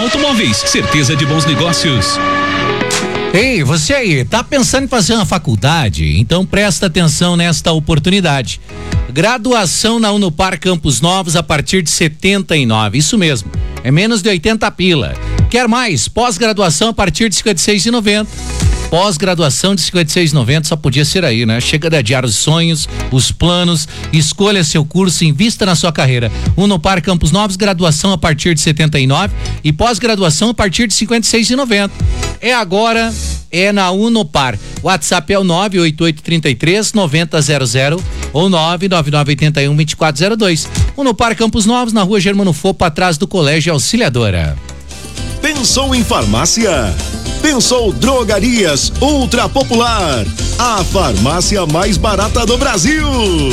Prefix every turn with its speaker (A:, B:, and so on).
A: Automóveis, certeza de bons negócios.
B: Ei, você aí, tá pensando em fazer uma faculdade? Então presta atenção nesta oportunidade. Graduação na Unopar Campos Novos a partir de 79, isso mesmo, é menos de 80 pila. Quer mais? Pós-graduação a partir de 56,90. Pós-graduação de 56,90 só podia ser aí, né? Chega de adiar os sonhos, os planos, escolha seu curso, invista na sua carreira. Unopar Campos Novos, graduação a partir de 79 e pós-graduação a partir de 56,90. É agora, é na Unopar. WhatsApp é o 98833-9000 ou 99981-2402. Unopar Campos Novos, na rua Germano Fopa, atrás do Colégio Auxiliadora.
C: Pensou em farmácia? Pensou Drogarias Ultra Popular, a farmácia mais barata do Brasil.